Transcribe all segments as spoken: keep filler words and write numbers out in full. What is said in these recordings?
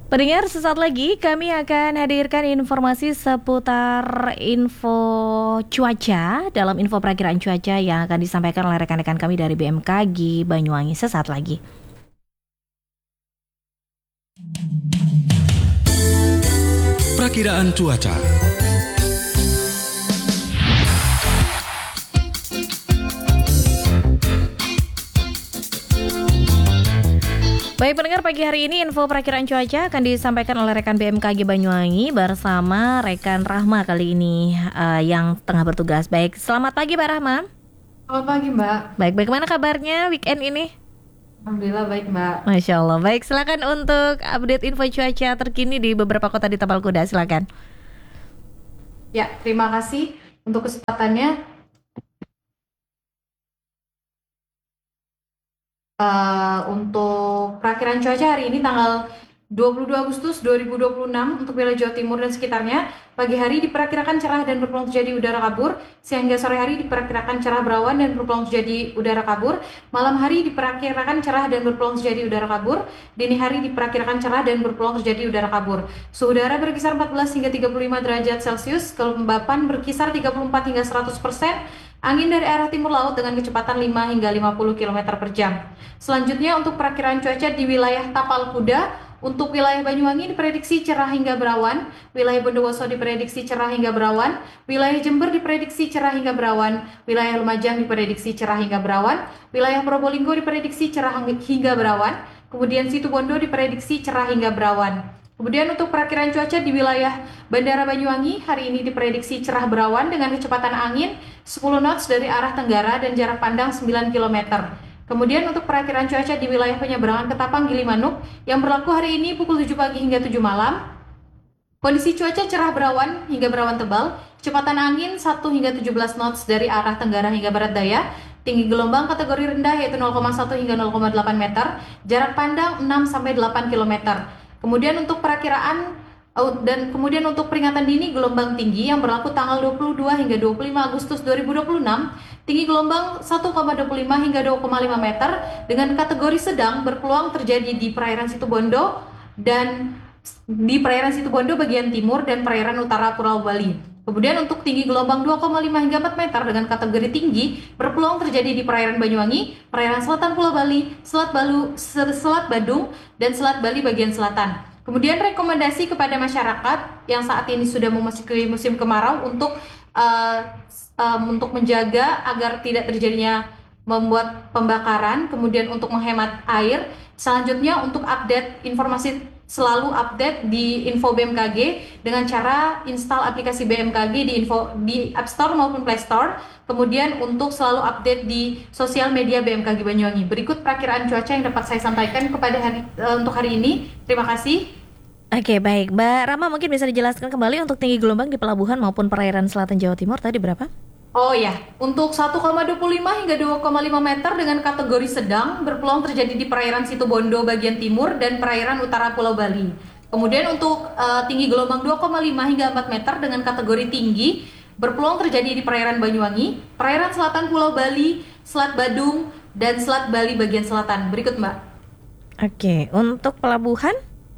Pendengar, sesaat lagi kami akan hadirkan informasi seputar info cuaca dalam info perakiraan cuaca yang akan disampaikan oleh rekan-rekan kami dari B M K G Banyuwangi sesaat lagi. Perakiraan cuaca. Baik pendengar, pagi hari ini info perakiraan cuaca akan disampaikan oleh rekan B M K G Banyuwangi bersama rekan Rahma kali ini uh, yang tengah bertugas. Baik, selamat pagi Pak Rahma. Selamat pagi Mbak. Baik, bagaimana kabarnya weekend ini? Alhamdulillah baik Mbak. Masya Allah. Baik, silakan untuk update info cuaca terkini di beberapa kota di Tapal Kuda, silakan. Ya, terima kasih untuk kesempatannya. Uh, untuk perakiraan cuaca hari ini tanggal dua puluh dua Agustus dua ribu dua puluh enam untuk wilayah Jawa Timur dan sekitarnya, pagi hari diperkirakan cerah dan berpeluang terjadi udara kabur, sehingga sore hari diperkirakan cerah berawan dan berpeluang terjadi udara kabur, malam hari diperkirakan cerah dan berpeluang terjadi udara kabur, dini hari diperkirakan cerah dan berpeluang terjadi udara kabur. Suhu udara berkisar empat belas hingga tiga puluh lima derajat Celcius, kelembapan berkisar tiga puluh empat hingga seratus persen. Angin dari arah timur laut dengan kecepatan lima hingga lima puluh kilometer per jam. Selanjutnya untuk perakiraan cuaca di wilayah Tapal Kuda, untuk wilayah Banyuwangi diprediksi cerah hingga berawan, wilayah Bondowoso diprediksi cerah hingga berawan, wilayah Jember diprediksi cerah hingga berawan, wilayah Lumajang diprediksi cerah hingga berawan, wilayah Probolinggo diprediksi cerah hingga berawan, kemudian Situbondo diprediksi cerah hingga berawan. Kemudian untuk perakiraan cuaca di wilayah Bandara Banyuwangi, hari ini diprediksi cerah berawan dengan kecepatan angin sepuluh knots dari arah tenggara dan jarak pandang sembilan kilometer. Kemudian untuk perakiraan cuaca di wilayah penyeberangan Ketapang Gilimanuk yang berlaku hari ini pukul tujuh pagi hingga tujuh malam. Kondisi cuaca cerah berawan hingga berawan tebal, kecepatan angin satu hingga tujuh belas knots dari arah tenggara hingga barat daya, tinggi gelombang kategori rendah yaitu nol koma satu hingga nol koma delapan meter, jarak pandang enam sampai delapan kilometer. Kemudian untuk perakiraan dan kemudian untuk peringatan dini gelombang tinggi yang berlaku tanggal dua puluh dua hingga dua puluh lima Agustus dua ribu dua puluh enam, tinggi gelombang satu koma dua puluh lima hingga dua koma lima meter dengan kategori sedang berpeluang terjadi di perairan Situbondo dan di perairan Situbondo bagian timur dan perairan utara Pulau Bali. Kemudian untuk tinggi gelombang dua koma lima hingga empat meter dengan kategori tinggi berpeluang terjadi di perairan Banyuwangi, perairan selatan Pulau Bali, Selat Balu, Selat Badung, dan Selat Bali bagian selatan. Kemudian rekomendasi kepada masyarakat yang saat ini sudah memasuki musim kemarau untuk uh, um, untuk menjaga agar tidak terjadinya membuat pembakaran, kemudian untuk menghemat air. Selanjutnya untuk update informasi, selalu update di info B M K G dengan cara install aplikasi B M K G di info di App Store maupun Play Store. Kemudian untuk selalu update di sosial media B M K G Banyuwangi. Berikut perakiraan cuaca yang dapat saya sampaikan kepada hari, uh, untuk hari ini. Terima kasih. Oke, baik. Mbak Rama, mungkin bisa dijelaskan kembali untuk tinggi gelombang di pelabuhan maupun perairan selatan Jawa Timur tadi berapa? Oh ya, untuk satu koma dua puluh lima hingga dua koma lima meter dengan kategori sedang berpeluang terjadi di perairan Situbondo bagian timur dan perairan utara Pulau Bali. Kemudian untuk uh, tinggi gelombang dua koma lima hingga empat meter dengan kategori tinggi berpeluang terjadi di perairan Banyuwangi, perairan selatan Pulau Bali, Selat Badung, dan Selat Bali bagian selatan. Berikut Mbak. Oke, untuk pelabuhan?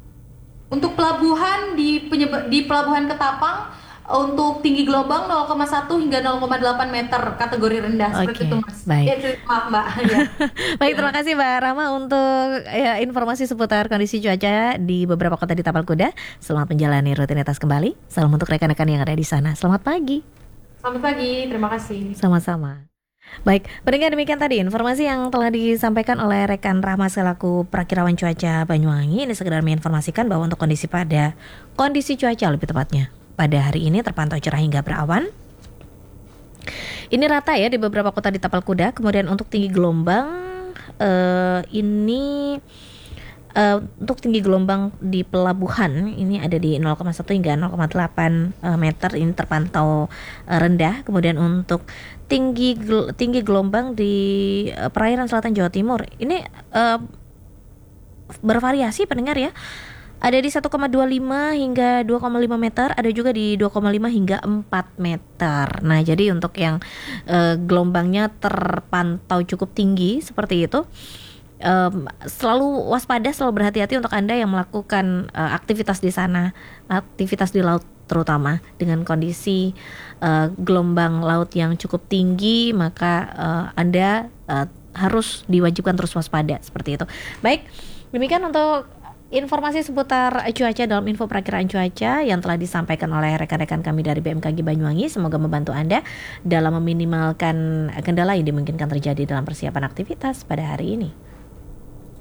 Untuk pelabuhan di, penyeba- di Pelabuhan Ketapang, untuk tinggi gelombang nol koma satu hingga nol koma delapan meter kategori rendah. Seperti Oke, itu Mas. baik. Ya, maaf Mbak. Ya. Baik, terima kasih Mbak Rama untuk ya, informasi seputar kondisi cuaca di beberapa kota di Tapal Kuda. Selamat menjalani rutinitas kembali. Salam untuk rekan-rekan yang ada di sana. Selamat pagi. Selamat pagi, terima kasih. Sama-sama. Baik, pendengar, demikian tadi informasi yang telah disampaikan oleh rekan Rahma selaku perakirawan cuaca Banyuwangi. Ini sekedar menginformasikan bahwa untuk kondisi pada kondisi cuaca lebih tepatnya pada hari ini terpantau cerah hingga berawan. Ini rata ya di beberapa kota di Tapal Kuda. Kemudian untuk tinggi gelombang uh, ini uh, untuk tinggi gelombang di pelabuhan ini ada di nol koma satu hingga nol koma delapan uh, meter, ini terpantau uh, rendah. Kemudian untuk tinggi gel- tinggi gelombang di uh, perairan selatan Jawa Timur ini uh, bervariasi pendengar ya. Ada di satu koma dua lima hingga dua koma lima meter, ada juga di dua koma lima hingga empat meter. Nah, jadi untuk yang uh, gelombangnya terpantau cukup tinggi seperti itu, um, selalu waspada, selalu berhati-hati untuk Anda yang melakukan uh, aktivitas di sana, aktivitas di laut terutama dengan kondisi uh, gelombang laut yang cukup tinggi, maka uh, Anda uh, harus diwajibkan terus waspada seperti itu. Baik, demikian untuk informasi seputar cuaca dalam info perakiraan cuaca yang telah disampaikan oleh rekan-rekan kami dari B M K G Banyuwangi. Semoga membantu Anda dalam meminimalkan kendala yang dimungkinkan terjadi dalam persiapan aktivitas pada hari ini.